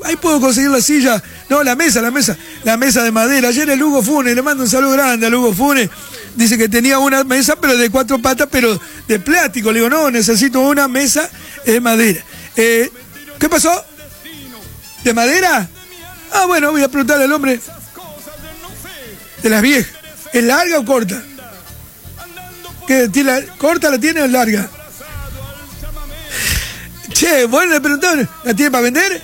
ahí puedo conseguir la silla. No, la mesa de madera. Ayer el Hugo Funes, le mando un saludo grande al Hugo Funes. Dice que tenía una mesa, pero de 4 patas, pero de plástico. Le digo, no, necesito una mesa de madera. ¿Qué pasó? ¿De madera? Ah, bueno, voy a preguntarle al hombre. De las viejas. ¿Es larga o corta? ¿Qué, corta la tiene o larga? Che, bueno, le preguntaron, ¿la tiene para vender?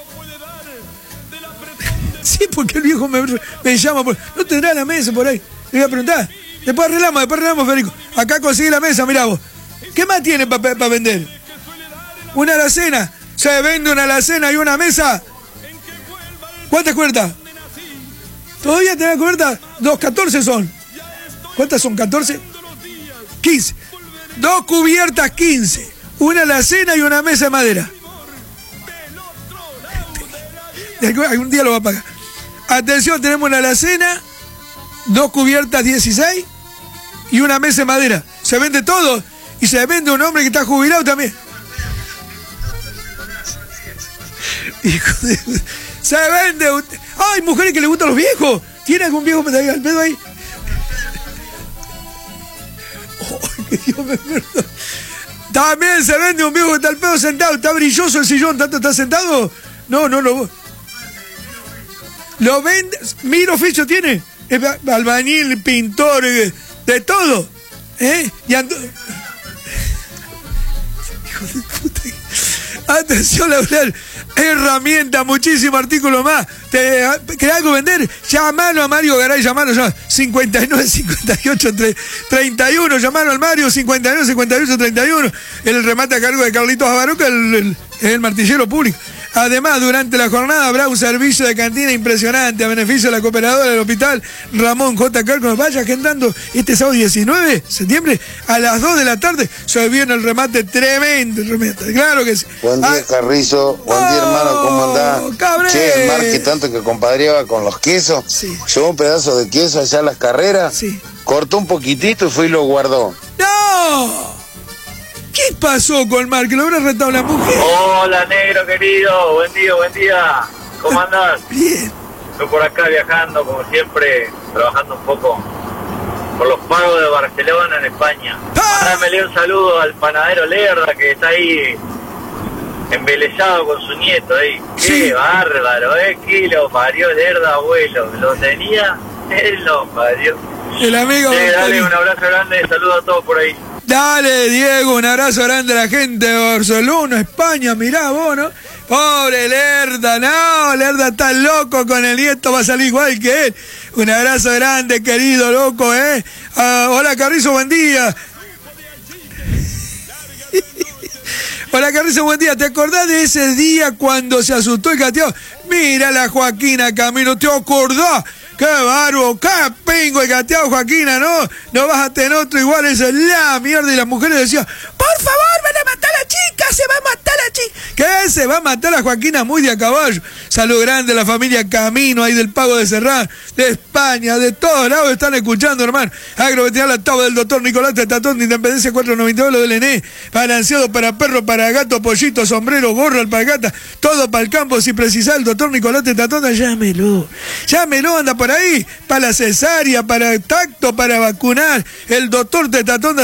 Sí, porque el viejo me llama, no tendrá la mesa por ahí. Le voy a preguntar. Después arreglamos, Federico. Acá conseguí la mesa, mirá vos. ¿Qué más tiene para vender? Una alacena. ¿Se vende una alacena y una mesa? ¿Cuántas cubiertas? ¿Todavía tenés cubiertas? 14 son. ¿Cuántas son? ¿14? 15. 2 cubiertas, 15. Una alacena y una mesa de madera. Algún día lo va a pagar. Atención, tenemos una alacena, 2 cubiertas, 16 y una mesa de madera. Se vende todo y se vende un hombre que está jubilado también. Hijo de... Se vende. ¡Ay, mujeres que le gustan los viejos! ¿Tiene algún viejo al pedo ahí? Oh, que Dios me perdone. También se vende un viejo que está al pedo sentado. Está brilloso el sillón, tanto está sentado. No. Lo vende. Mira, oficio tiene. Es albañil, pintor, de todo. Hijo de puta. Atención, laboral. Herramienta, muchísimo artículo más. ¿Querés algo vender? Llamalo a Mario Garay, llamalo ya. 59 58 31. Llamalo al Mario 59 58 31. El remate a cargo de Carlitos Avaroca, el martillero público. Además, durante la jornada habrá un servicio de cantina impresionante a beneficio de la cooperadora del hospital Ramón J. Cárcano. Vaya agendando este sábado 19 de septiembre a las 2 de la tarde. Se viene el remate tremendo. Claro que sí. Buen día, Carrizo. Buen día, hermano. ¿Cómo andás? Cabré. Che, el Marque tanto que compadreaba con los quesos. Sí. Llevó un pedazo de queso allá a las carreras. Sí. Cortó un poquitito y fue y lo guardó. ¡No! ¿Qué pasó con Mar? ¿Que lo habrá retado la mujer? Hola, negro querido. Buen día. ¿Cómo andás? Bien. Estoy por acá viajando, como siempre, trabajando un poco por los pagos de Barcelona en España. Mándamele un saludo al panadero Lerda, que está ahí embelesado con su nieto ahí. Sí. Qué bárbaro, que lo parió Lerda, abuelo. Lo tenía, él lo parió. El amigo. Dale, un abrazo grande, saludo a todos por ahí. Dale, Diego, un abrazo grande a la gente de Barcelona, España, mirá vos, ¿no? Pobre Lerda, no, Lerda está loco con el nieto, va a salir igual que él. Un abrazo grande, querido, loco, hola, Carrizo, buen día. Hola, Carrizo, buen día. ¿Te acordás de ese día cuando se asustó el gateado? Mira la Joaquina Camino, ¿te acordás? ¡Qué barbo! ¡Qué pingo el gateado, Joaquina! No vas a tener otro igual, esa es la mierda. Y las mujeres decían, por favor, van a matar a la chica, se va a matar a la chica. ¿Qué? Se va a matar a Joaquina muy de a caballo. Salud grande a la familia Camino, ahí del Pago de Serrán, de España, de todos lados están escuchando, hermano. Agroveterinaria La Taba del doctor Nicolás Tetatón de Independencia 492, lo del ENE. Balanceado para perro, para gato, pollito, sombrero, gorro, alpargata, todo para el campo. Si precisás el doctor Nicolás Tetatón, llámelo, anda por ahí, para la cesárea, para el tacto, para vacunar. El doctor Tetatonda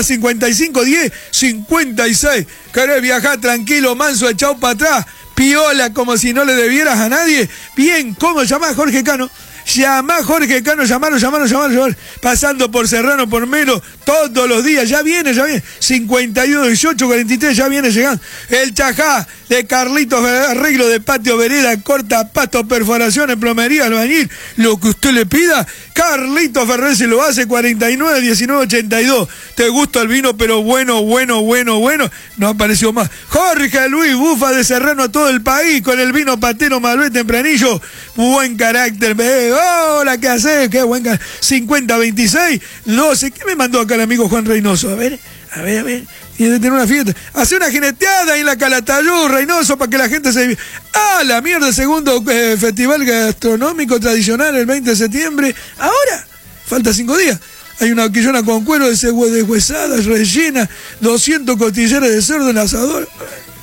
5510-56. ¿Querés viajar tranquilo, manso, echado para atrás? Piola, como si no le debieras a nadie. Bien, ¿cómo llamás, Jorge Cano? Llamá a Jorge Cano, llamalo. Pasando por Serrano, por Melo, todos los días. Ya viene. 51, 18, 43, ya viene llegando. El Chajá de Carlitos, arreglo de patio, vereda, corta, pasto, perforaciones, plomería, albañil. Lo que usted le pida, Carlitos Ferrer se lo hace. 49, 19, 82. Te gusta el vino, pero bueno. No apareció más. Jorge Luis Bufa de Serrano a todo el país con el vino Patero Malvé tempranillo. Buen carácter, hola, ¿qué haces? Qué buen 50-26, 12. ¿Qué me mandó acá el amigo Juan Reynoso? A ver. Tiene que tener una fiesta. Hace una jineteada ahí en la Calatayud, Reynoso, para que la gente se... la mierda, segundo festival gastronómico tradicional el 20 de septiembre. Ahora, falta 5 días. Hay una quillona con cuero deshuesada, rellena, 200 costilleras de cerdo en asador.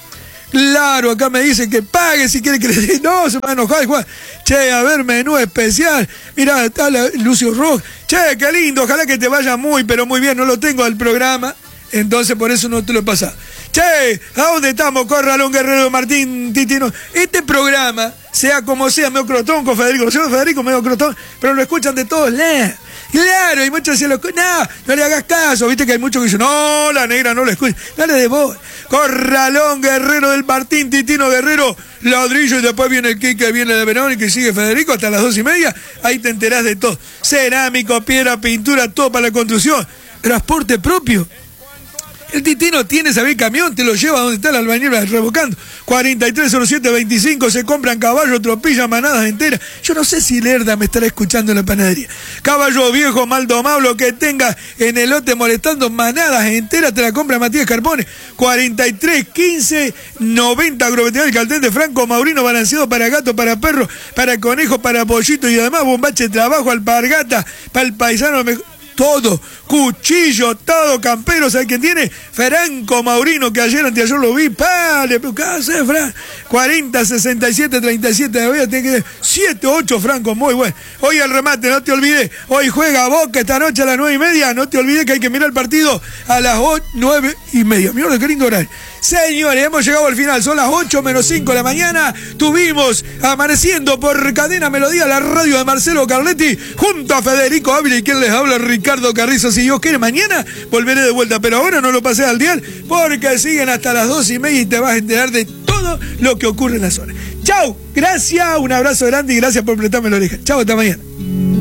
Claro, acá me dice que pague si quiere que le diga. No, se me va a enojar, Juan. Che, a ver, menú especial. Mirá, está Lucio Rojas. Che, qué lindo, ojalá que te vaya muy, pero muy bien. No lo tengo al programa, entonces por eso no te lo he pasado. Che, ¿a dónde estamos? Corralón Guerrero, Martín Titino. Este programa, sea como sea, medio crotón con Federico. Yo Federico medio crotón, pero lo escuchan de todos lados. Claro, hay muchos que no le hagas caso, viste que hay muchos que dicen, no, la negra no la escucha, dale de vos. Corralón Guerrero del Martín Titino Guerrero, Ladrillo, y después viene el Quique, viene de Verón y que sigue Federico hasta las 2:30, ahí te enterás de todo. Cerámico, piedra, pintura, todo para la construcción, transporte propio. El Titino tiene, ¿sabés? Camión, te lo lleva a donde está el albañil revocando. 430725, se compran caballos, tropillas, manadas enteras. Yo no sé si Lerda me estará escuchando en la panadería. Caballo viejo, mal domado, lo que tenga en el lote molestando, manadas enteras, te la compra Matías Carpone. 431590, agroveterinario Caltén de Franco Maurino, balanceado para gato, para perro, para conejo, para pollito y además bombache de trabajo, alpargata, para el paisano mejor. Todo, cuchillo, todo, campero, ¿sabes quién tiene? Franco Maurino, que anteayer lo vi, ¿qué hace, Fran? 40-67-37, voy a tener que 7-8 Franco, muy bueno. Hoy el remate, no te olvides, hoy juega Boca esta noche a las 9:30, no te olvides que hay que mirar el partido a las 9:30. Mira qué lindo horario. Señores, hemos llegado al final, son las 8:05 de la mañana, tuvimos Amaneciendo por Cadena Melodía, la radio de Marcelo Carletti, junto a Federico Ávila y quien les habla, Ricardo Carrizo. Si Dios quiere, mañana volveré de vuelta, pero ahora no lo pasé al dial, porque siguen hasta las 2:30 y te vas a enterar de todo lo que ocurre en la zona. Chau, gracias, un abrazo grande y gracias por prestarme la oreja. Chau, hasta mañana.